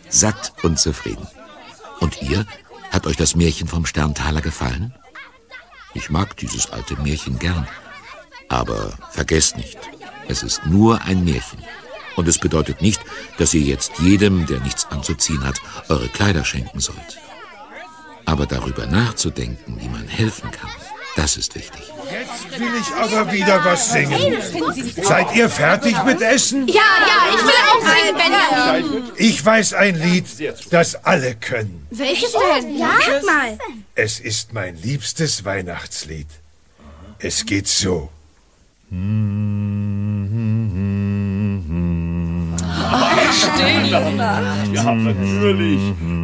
satt und zufrieden. Und ihr? Hat euch das Märchen vom Sterntaler gefallen? Ich mag dieses alte Märchen gern. Aber vergesst nicht, es ist nur ein Märchen. Und es bedeutet nicht, dass ihr jetzt jedem, der nichts anzuziehen hat, eure Kleider schenken sollt. Aber darüber nachzudenken, wie man helfen kann, das ist wichtig. Jetzt will ich aber wieder was singen. Seid ihr fertig mit Essen? Ja, ich will auch singen, Benjamin. Ich weiß ein Lied, das alle können. Welches denn? Ja, sag mal. Es ist mein liebstes Weihnachtslied. Es geht so. Stehen. Ja, natürlich.